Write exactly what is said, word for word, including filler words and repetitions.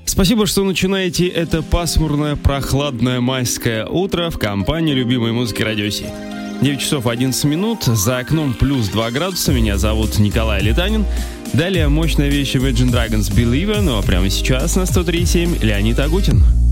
Спасибо, что начинаете это пасмурное, прохладное майское утро в компании любимой музыки Радио Си. девять часов одиннадцать минут, за окном плюс два градуса, меня зовут Николай Летанин. Далее мощная вещь Imagine Dragons Believer, ну а прямо сейчас на сто три и семь Леонид Агутин.